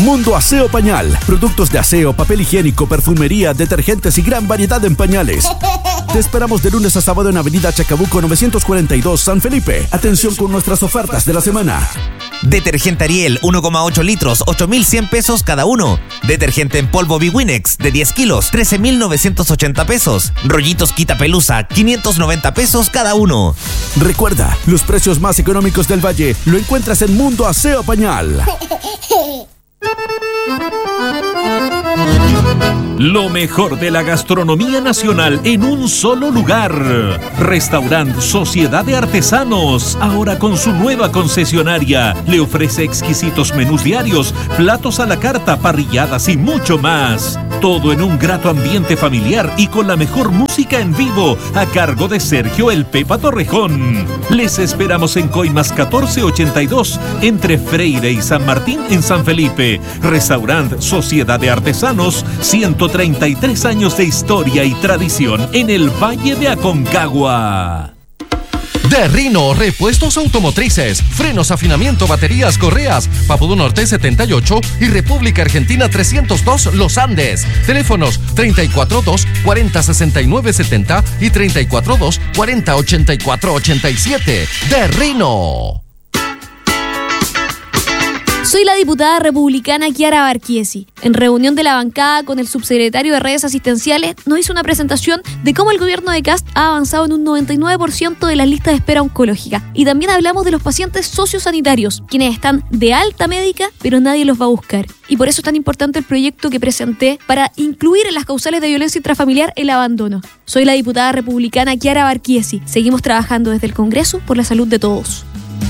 Mundo Aseo Pañal. Productos de aseo, papel higiénico, perfumería, detergentes y gran variedad en pañales. Te esperamos de lunes a sábado en Avenida Chacabuco 942, San Felipe. Atención con nuestras ofertas de la semana. Detergente Ariel 1,8 litros, 8,100 pesos cada uno. Detergente en polvo Biwinex de 10 kilos, 13,980 pesos. Rollitos Quita Pelusa, 590 pesos cada uno. Recuerda, los precios más económicos del Valle lo encuentras en Mundo Aseo Pañal. Lo mejor de la gastronomía nacional en un solo lugar. Restaurant Sociedad de Artesanos, ahora con su nueva concesionaria, le ofrece exquisitos menús diarios, platos a la carta, parrilladas y mucho más. Todo en un grato ambiente familiar y con la mejor música en vivo, a cargo de Sergio El Pepa Torrejón. Les esperamos en Coimas 1482, entre Freire y San Martín en San Felipe. Restaurant Sociedad de Artesanos, 133 años de historia y tradición en el Valle de Aconcagua. De Rino, repuestos automotrices, frenos, afinamiento, baterías, correas, Papudo Norte 78 y República Argentina 302 Los Andes. Teléfonos 342-406970 y 342-408487. De Rino. Soy la diputada republicana Chiara Barquiesi. En reunión de la bancada con el subsecretario de Redes Asistenciales, nos hizo una presentación de cómo el gobierno de Kast ha avanzado en un 99% de las listas de espera oncológica. Y también hablamos de los pacientes sociosanitarios, quienes están de alta médica, pero nadie los va a buscar. Y por eso es tan importante el proyecto que presenté para incluir en las causales de violencia intrafamiliar el abandono. Soy la diputada republicana Chiara Barquiesi. Seguimos trabajando desde el Congreso por la salud de todos.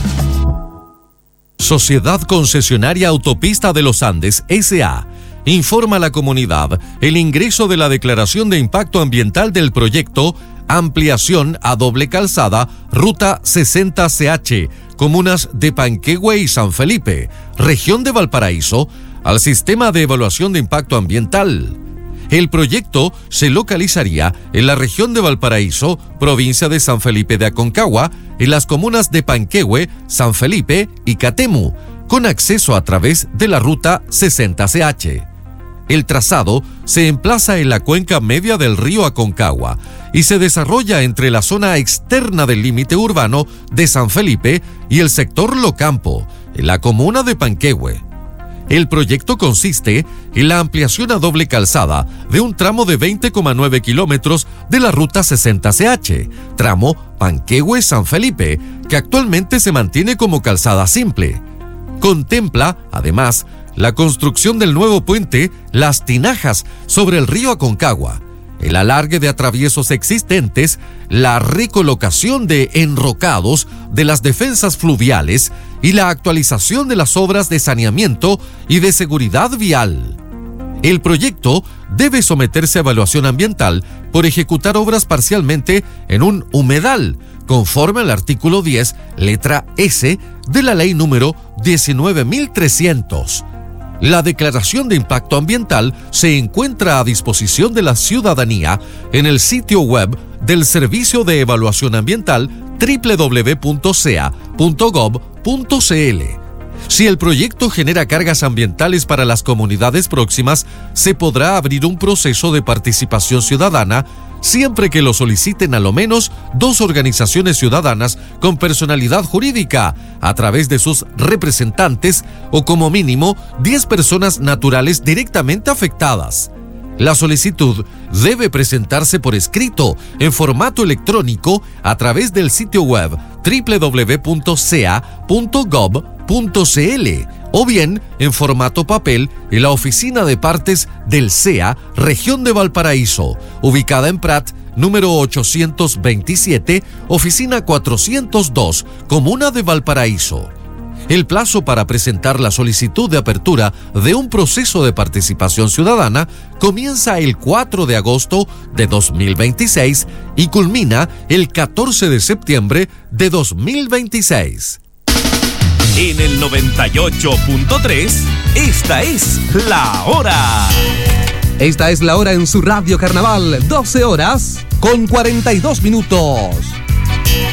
Sociedad Concesionaria Autopista de los Andes, S.A. informa a la comunidad el ingreso de la declaración de impacto ambiental del proyecto Ampliación a doble calzada Ruta 60CH, comunas de Panquehue y San Felipe, región de Valparaíso, al sistema de evaluación de impacto ambiental. El proyecto se localizaría en la región de Valparaíso, provincia de San Felipe de Aconcagua, en las comunas de Panquehue, San Felipe y Catemu, con acceso a través de la ruta 60CH. El trazado se emplaza en la cuenca media del río Aconcagua y se desarrolla entre la zona externa del límite urbano de San Felipe y el sector Locampo, en la comuna de Panquehue. El proyecto consiste en la ampliación a doble calzada de un tramo de 20,9 kilómetros de la ruta 60CH, tramo Panquehue-San Felipe, que actualmente se mantiene como calzada simple. Contempla, además, la construcción del nuevo puente Las Tinajas sobre el río Aconcagua, el alargue de atraviesos existentes, la recolocación de enrocados de las defensas fluviales y la actualización de las obras de saneamiento y de seguridad vial. El proyecto debe someterse a evaluación ambiental por ejecutar obras parcialmente en un humedal, conforme al artículo 10, letra S, de la ley número 19.300. La declaración de impacto ambiental se encuentra a disposición de la ciudadanía en el sitio web del Servicio de Evaluación Ambiental www.sea.gov.cl. Si el proyecto genera cargas ambientales para las comunidades próximas, se podrá abrir un proceso de participación ciudadana siempre que lo soliciten a lo menos 2 organizaciones ciudadanas con personalidad jurídica a través de sus representantes o como mínimo 10 personas naturales directamente afectadas. La solicitud debe presentarse por escrito en formato electrónico a través del sitio web www.sea.gov.cl o bien en formato papel en la oficina de partes del SEA, región de Valparaíso, ubicada en Prat, número 827, oficina 402, comuna de Valparaíso. El plazo para presentar la solicitud de apertura de un proceso de participación ciudadana comienza el 4 de agosto de 2026 y culmina el 14 de septiembre de 2026. En el 98.3, esta es La Hora. Esta es La Hora en su Radio Carnaval, 12 horas con 42 minutos.